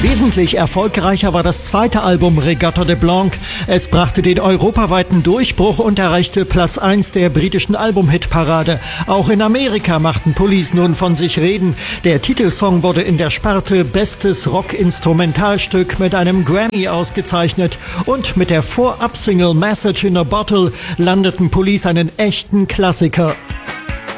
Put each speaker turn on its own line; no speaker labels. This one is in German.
Wesentlich erfolgreicher war das zweite Album Regatta de Blanc. Es brachte den europaweiten Durchbruch und erreichte Platz 1 der britischen Albumhitparade. Auch in Amerika machten Police nun von sich reden. Der Titelsong wurde in der Sparte Bestes Rock-Instrumentalstück mit einem Grammy ausgezeichnet. Und mit der Vorab-Single Message in a Bottle landeten Police einen echten Klassiker.